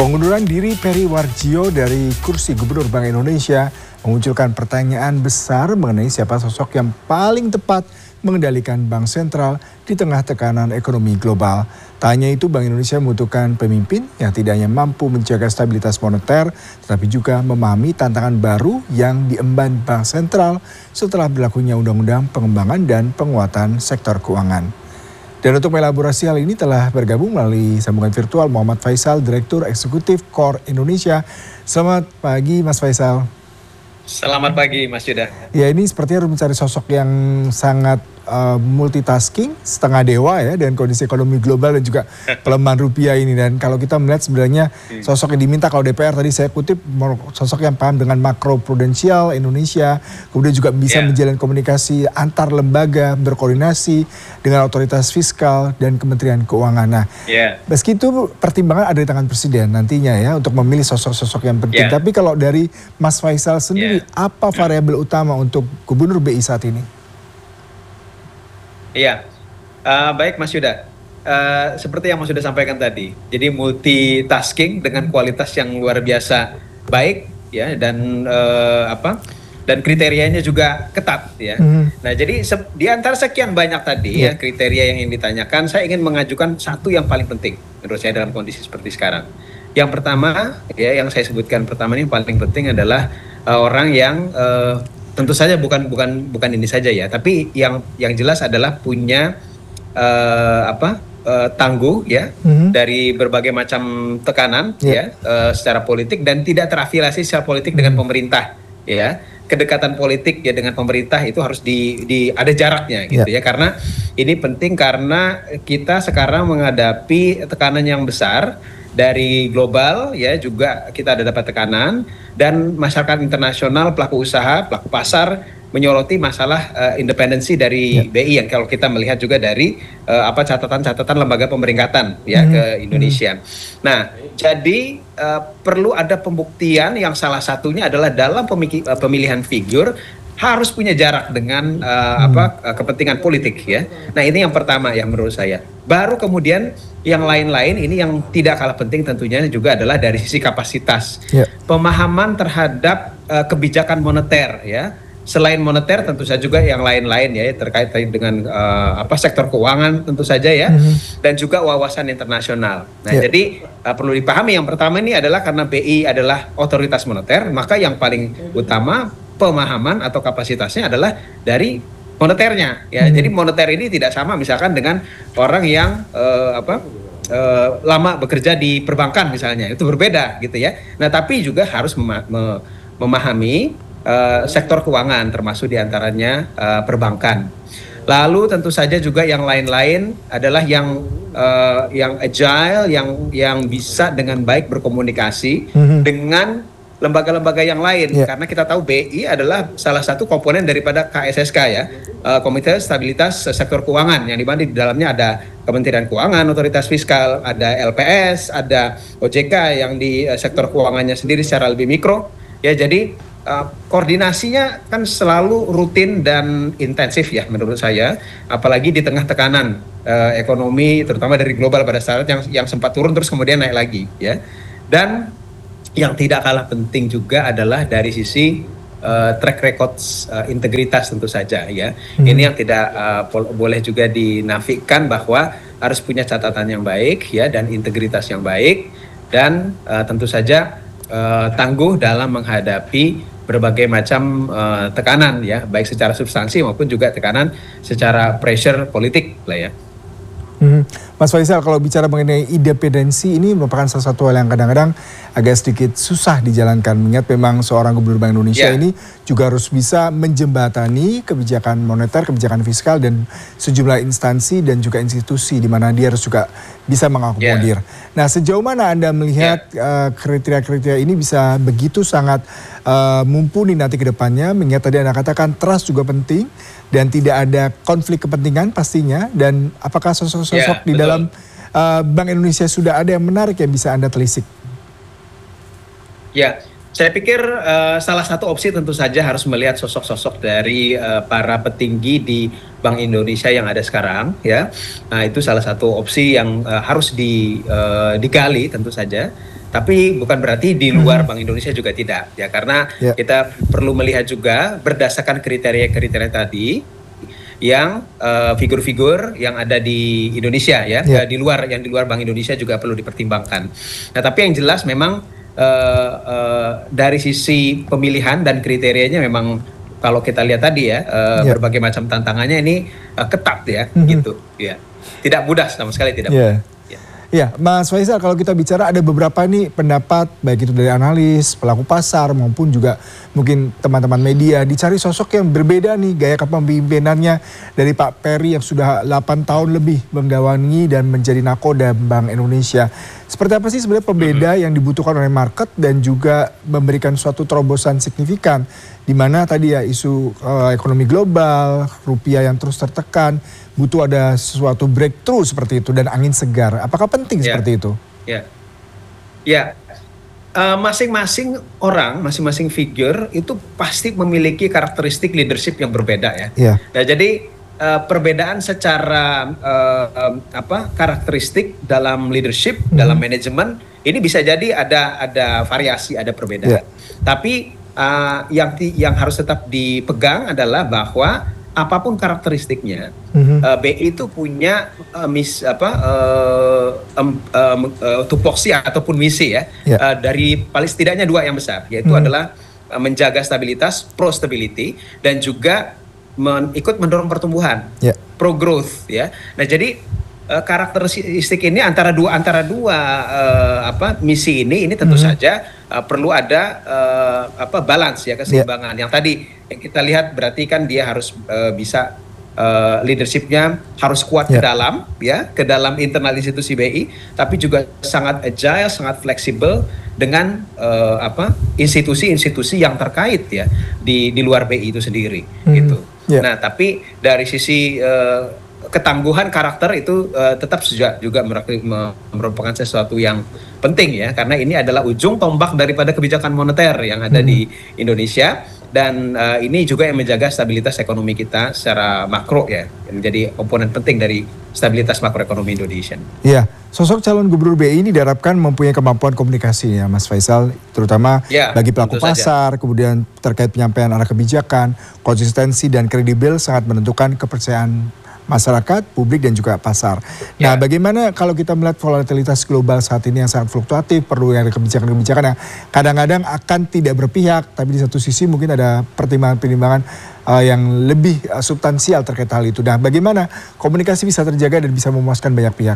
Pengunduran diri Peri Warjio dari kursi Gubernur Bank Indonesia memunculkan pertanyaan besar mengenai siapa sosok yang paling tepat mengendalikan Bank Sentral di tengah tekanan ekonomi global. Tak hanya itu, Bank Indonesia membutuhkan pemimpin yang tidak hanya mampu menjaga stabilitas moneter, tetapi juga memahami tantangan baru yang diemban Bank Sentral setelah berlakunya Undang-Undang Pengembangan dan Penguatan Sektor Keuangan. Dan untuk melaborasi hal ini telah bergabung melalui sambungan virtual Muhammad Faisal, Direktur Eksekutif Core Indonesia. Selamat pagi Mas Faisal. Selamat pagi Mas Yuda. Ya, ini sepertinya harus mencari sosok yang sangat multitasking, setengah dewa ya, dan kondisi ekonomi global dan juga pelemahan rupiah ini. Dan kalau kita melihat sebenarnya sosok yang diminta kalau DPR tadi saya kutip, sosok yang paham dengan makro prudensial Indonesia, kemudian juga bisa menjalin komunikasi antar lembaga, berkoordinasi dengan otoritas fiskal dan Kementerian Keuangan. Nah, meski itu pertimbangan ada di tangan Presiden nantinya ya untuk memilih sosok-sosok yang penting. Tapi kalau dari Mas Faisal sendiri, apa variabel utama untuk Gubernur BI saat ini? Iya, baik Mas Yuda. Seperti yang Mas Yuda sampaikan tadi, jadi multitasking dengan kualitas yang luar biasa baik ya, dan dan kriterianya juga ketat ya. Nah, jadi di antara sekian banyak tadi ya kriteria yang ditanyakan, saya ingin mengajukan satu yang paling penting menurut saya dalam kondisi seperti sekarang. Yang pertama ya, yang saya sebutkan pertama ini paling penting adalah orang yang tentu saja bukan ini saja ya, tapi yang jelas adalah punya tangguh ya dari berbagai macam tekanan ya secara politik, dan tidak terafiliasi secara politik dengan pemerintah ya. Kedekatan politik ya dengan pemerintah itu harus ada jaraknya gitu ya, karena ini penting karena kita sekarang menghadapi tekanan yang besar dari global ya, juga kita ada dapat tekanan, dan masyarakat internasional, pelaku usaha, pelaku pasar menyoroti masalah independensi dari BI yang kalau kita melihat juga dari catatan-catatan lembaga pemeringkatan ya ke Indonesia. Nah, jadi perlu ada pembuktian yang salah satunya adalah dalam pemilihan figur harus punya jarak dengan kepentingan politik ya. Nah, ini yang pertama yang menurut saya. Baru kemudian yang lain-lain ini yang tidak kalah penting tentunya juga adalah dari sisi kapasitas. Pemahaman terhadap kebijakan moneter ya. Selain moneter tentu saja juga yang lain-lain ya, terkait dengan sektor keuangan tentu saja ya, dan juga wawasan internasional. Nah, jadi perlu dipahami yang pertama ini adalah karena BI adalah otoritas moneter, maka yang paling utama pemahaman atau kapasitasnya adalah dari moneternya ya. Jadi moneter ini tidak sama misalkan dengan orang yang lama bekerja di perbankan misalnya, itu berbeda gitu ya. Nah, tapi juga harus memahami sektor keuangan termasuk diantaranya perbankan. Lalu tentu saja juga yang lain-lain adalah yang agile, yang bisa dengan baik berkomunikasi dengan lembaga-lembaga yang lain, karena kita tahu BI adalah salah satu komponen daripada KSSK ya, Komite Stabilitas Sektor Keuangan, yang dimana di dalamnya ada Kementerian Keuangan, Otoritas Fiskal, ada LPS, ada OJK yang di sektor keuangannya sendiri secara lebih mikro ya. Jadi koordinasinya kan selalu rutin dan intensif ya menurut saya, apalagi di tengah tekanan ekonomi terutama dari global pada saat yang sempat turun terus kemudian naik lagi ya. Dan yang tidak kalah penting juga adalah dari sisi track record integritas tentu saja ya. Ini yang tidak boleh juga dinafikan, bahwa harus punya catatan yang baik ya, dan integritas yang baik, dan tentu saja tangguh dalam menghadapi berbagai macam tekanan ya, baik secara substansi maupun juga tekanan secara pressure politik lah ya. Mas Faisal, kalau bicara mengenai independensi ini merupakan salah satu hal yang kadang-kadang agak sedikit susah dijalankan, mengingat memang seorang Gubernur Bank Indonesia ini juga harus bisa menjembatani kebijakan moneter, kebijakan fiskal, dan sejumlah instansi dan juga institusi di mana dia harus juga bisa mengakomodir. Nah, sejauh mana Anda melihat kriteria-kriteria ini bisa begitu sangat mumpuni nanti ke depannya, mengingat tadi Anda katakan trust juga penting dan tidak ada konflik kepentingan pastinya, dan apakah sosok-sosok di dalam Bank Indonesia sudah ada yang menarik yang bisa Anda telisik? Ya, saya pikir salah satu opsi tentu saja harus melihat sosok-sosok dari para petinggi di Bank Indonesia yang ada sekarang ya. Nah, itu salah satu opsi yang harus digali tentu saja. Tapi bukan berarti di luar Bank Indonesia juga tidak, ya, karena kita perlu melihat juga berdasarkan kriteria-kriteria tadi yang figur-figur yang ada di Indonesia, ya, di luar Bank Indonesia juga perlu dipertimbangkan. Nah, tapi yang jelas memang dari sisi pemilihan dan kriterianya memang kalau kita lihat tadi ya, berbagai macam tantangannya ini ketat ya, gitu, ya. Tidak mudah sama sekali, tidak mudah. Ya, Mas Faisal, kalau kita bicara ada beberapa nih pendapat, baik itu dari analis, pelaku pasar, maupun juga mungkin teman-teman media, dicari sosok yang berbeda nih gaya kepemimpinannya dari Pak Peri yang sudah 8 tahun lebih menggawangi dan menjadi nakoda Bank Indonesia. Seperti apa sih sebenarnya pembeda yang dibutuhkan oleh market dan juga memberikan suatu terobosan signifikan, di mana tadi ya isu ekonomi global, rupiah yang terus tertekan, butuh ada sesuatu breakthrough seperti itu dan angin segar. Apakah penting seperti itu? Masing-masing orang, masing-masing figure itu pasti memiliki karakteristik leadership yang berbeda ya. Nah, jadi perbedaan secara karakteristik dalam leadership, dalam manajemen ini bisa jadi ada variasi, ada perbedaan. Tapi yang harus tetap dipegang adalah bahwa apapun karakteristiknya, BI itu punya tupoksi ataupun misi ya, dari paling setidaknya 2 yang besar, yaitu adalah menjaga stabilitas, pro stability, dan juga ikut mendorong pertumbuhan, pro growth ya. Nah, jadi karakteristik ini antara dua misi ini tentu saja perlu ada balance ya, keseimbangan. Yang tadi yang kita lihat berarti kan dia harus bisa leadershipnya harus kuat ke dalam internal institusi BI, tapi juga sangat agile, sangat fleksibel dengan institusi-institusi yang terkait ya di luar BI itu sendiri gitu. Nah, tapi dari sisi ketangguhan karakter itu tetap juga merupakan sesuatu yang penting ya, karena ini adalah ujung tombak daripada kebijakan moneter yang ada di Indonesia, dan ini juga yang menjaga stabilitas ekonomi kita secara makro ya, yang menjadi komponen penting dari stabilitas makroekonomi Indonesia. Iya, sosok calon gubernur BI ini diharapkan mempunyai kemampuan komunikasi ya Mas Faisal, terutama bagi pelaku pasar, kemudian terkait penyampaian arah kebijakan, konsistensi dan kredibel sangat menentukan kepercayaan masyarakat, publik, dan juga pasar. Nah, bagaimana kalau kita melihat volatilitas global saat ini yang sangat fluktuatif, perlu ada kebijakan-kebijakan yang kadang-kadang akan tidak berpihak, tapi di satu sisi mungkin ada pertimbangan-pertimbangan yang lebih substansial terkait hal itu. Nah, bagaimana komunikasi bisa terjaga dan bisa memuaskan banyak pihak?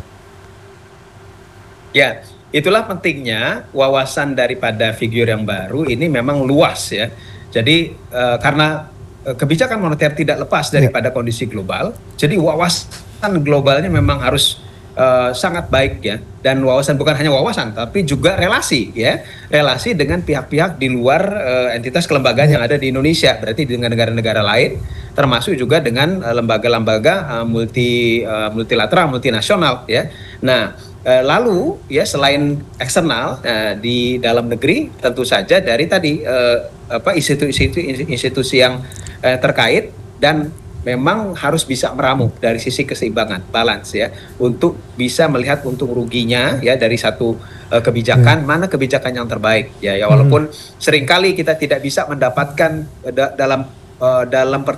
Ya, itulah pentingnya wawasan daripada figur yang baru ini memang luas ya. Jadi karena kebijakan moneter tidak lepas daripada kondisi global, jadi wawasan globalnya memang harus sangat baik ya, dan wawasan bukan hanya wawasan tapi juga relasi dengan pihak-pihak di luar entitas kelembagaan yang ada di Indonesia, berarti dengan negara-negara lain, termasuk juga dengan lembaga-lembaga multilateral, multinasional ya. Nah, lalu ya selain eksternal di dalam negeri tentu saja dari tadi institusi yang terkait, dan memang harus bisa meramu dari sisi keseimbangan, balance ya, untuk bisa melihat untung ruginya ya dari satu kebijakan, mana kebijakan yang terbaik ya, walaupun seringkali kita tidak bisa mendapatkan dalam